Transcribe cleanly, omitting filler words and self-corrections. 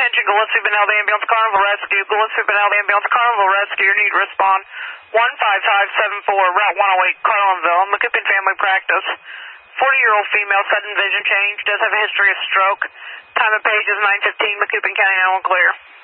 Attention, Gillespie Benelli Ambulance Carnival Rescue. Gillespie Benelli Ambulance Carnival Rescue. You need to respond 15574, Route 108, Carlinville. Macoupin Family Practice. 40-year-old female, sudden vision change. Does have a history of stroke. Time of page is 9:15, Macoupin County, now and clear.